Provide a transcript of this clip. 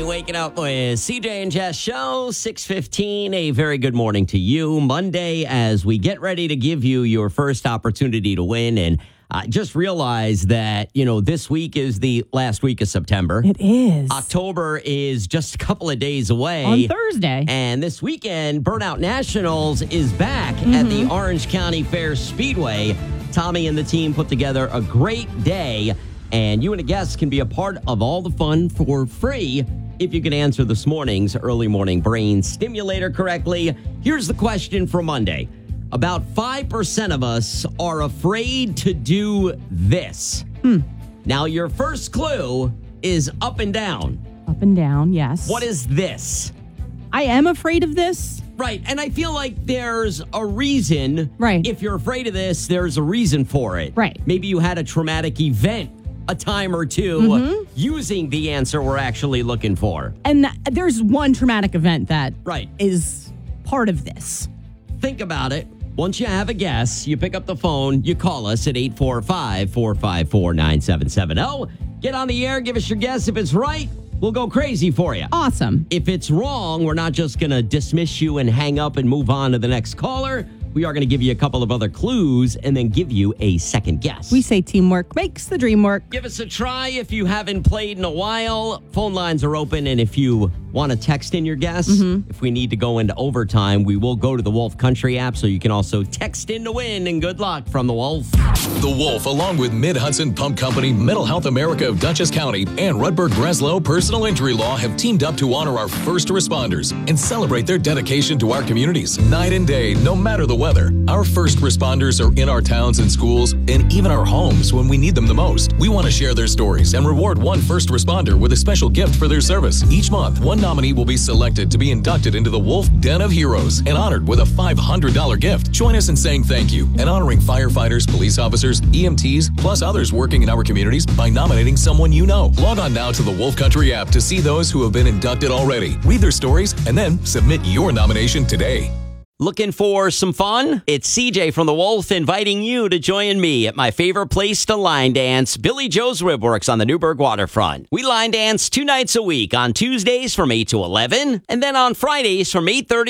waking up with CJ and Jess show, 6:15. A very good morning to you. Monday, as we get ready to give you your first opportunity to win. And just realize that, this week is the last week of September. It is. October is just a couple of days away. On Thursday. And this weekend, Burnout Nationals is back at the Orange County Fair Speedway. Tommy and the team put together a great day. And you and a guest can be a part of all the fun for free if you can answer this morning's early morning brain stimulator correctly. Here's the question for Monday. About 5% of us are afraid to do this. Now, your first clue is up and down. Up and down, yes. What is this? I am afraid of this. Right. And I feel like there's a reason. Right. If you're afraid of this, there's a reason for it. Right. Maybe you had a traumatic event a time or two using the answer we're actually looking for. And there's one traumatic event that Right. is part of this. Think about it. Once you have a guess, you pick up the phone, you call us at 845-454-9770. Get on the air, give us your guess. If it's right, we'll go crazy for you. Awesome. If it's wrong, we're not just going to dismiss you and hang up and move on to the next caller. We are going to give you a couple of other clues and then give you a second guess. We say teamwork makes the dream work. Give us a try if you haven't played in a while. Phone lines are open, and if you want to text in your guess, if we need to go into overtime, we will go to the Wolf Country app, so you can also text in to win, and good luck from the Wolf. The Wolf, along with Mid-Hudson Pump Company, Mental Health America of Dutchess County, and Rudberg Breslow Personal Injury Law have teamed up to honor our first responders and celebrate their dedication to our communities. Night and day, no matter the weather, our first responders are in our towns and schools and even our homes when we need them the most. We want to share their stories and reward one first responder with a special gift for their service. Each month, one nominee will be selected to be inducted into the Wolf Den of Heroes and honored with a $500 gift. Join us in saying thank you and honoring firefighters, police officers, EMTs, plus others working in our communities by nominating someone you know. Log on now to the Wolf Country app to see those who have been inducted already. Read their stories and then submit your nomination today. Looking for some fun? It's CJ from the Wolf inviting you to join me at my favorite place to line dance, Billy Joe's Ribworks on the Newburgh waterfront. We line dance 2 nights a week, on Tuesdays from 8 to 11, and then on Fridays from 8:30